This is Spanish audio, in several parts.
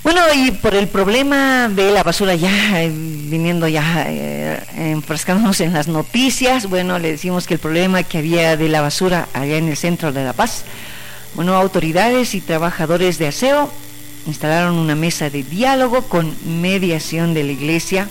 Bueno, y por el problema de la basura ya viniendo ya enfrascándonos en las noticias, bueno, le decimos que el problema que había de la basura allá en el centro de La Paz, bueno, autoridades y trabajadores de aseo instalaron una mesa de diálogo con mediación de la iglesia.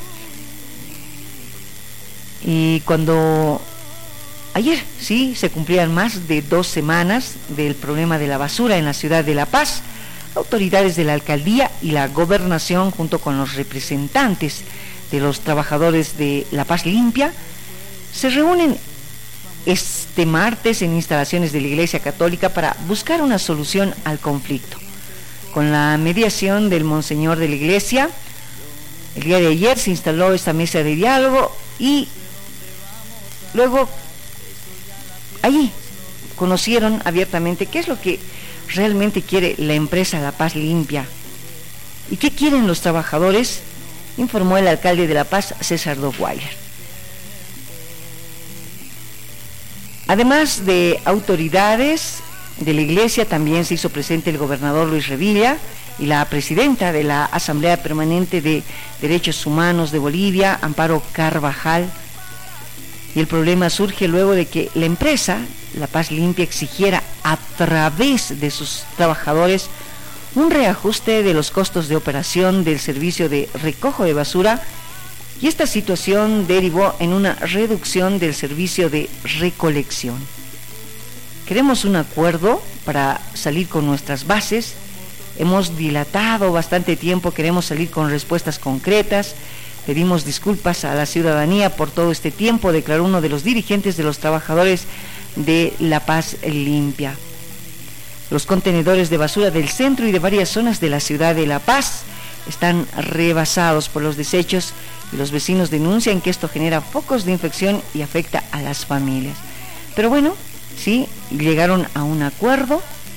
Y cuando ayer, sí, se cumplían más de 2 semanas del problema de la basura en la ciudad de La Paz, autoridades de la alcaldía y la gobernación, junto con los representantes de los trabajadores de La Paz Limpia, se reúnen este martes en instalaciones de la Iglesia Católica para buscar una solución al conflicto. Con la mediación del monseñor de la iglesia, el día de ayer se instaló esta mesa de diálogo y luego allí conocieron abiertamente qué es lo que realmente quiere la empresa La Paz Limpia y qué quieren los trabajadores, informó el alcalde de La Paz, César Doguayer. Además de autoridades de la iglesia, también se hizo presente el gobernador Luis Revilla y la presidenta de la Asamblea Permanente de Derechos Humanos de Bolivia, Amparo Carvajal. Y el problema surge luego de que la empresa La Paz Limpia exigiera a través de sus trabajadores un reajuste de los costos de operación del servicio de recojo de basura, y esta situación derivó en una reducción del servicio de recolección. Queremos un acuerdo para salir con nuestras bases. Hemos dilatado bastante tiempo, queremos salir con respuestas concretas. Pedimos disculpas a la ciudadanía por todo este tiempo, declaró uno de los dirigentes de los trabajadores de La Paz Limpia. Los contenedores de basura del centro y de varias zonas de la ciudad de La Paz están rebasados por los desechos y los vecinos denuncian que esto genera focos de infección y afecta a las familias. Pero bueno, sí, llegaron a un acuerdo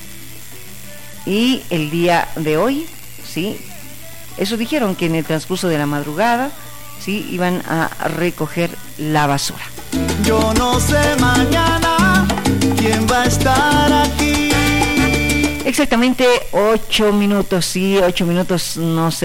y el día de hoy, sí, eso dijeron, que en el transcurso de la madrugada, sí, iban a recoger la basura. Yo no sé mañana quién va a estar aquí. Exactamente 8 minutos, sí, 8 minutos no se